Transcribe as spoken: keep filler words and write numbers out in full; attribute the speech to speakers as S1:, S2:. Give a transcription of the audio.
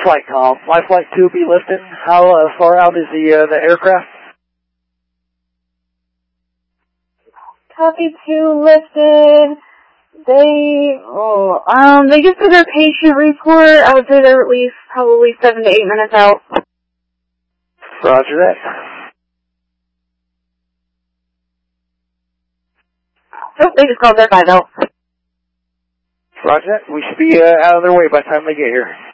S1: Flight call. Flight Flight two be lifting. How uh, far out is the uh, the aircraft?
S2: Copy two lifted. They, oh, um, they just did their patient report. I would say they're at least probably seven to eight minutes out.
S1: Roger that.
S2: Nope, they just called their five out.
S1: Roger that. We should be uh, out of their way by the time they get here.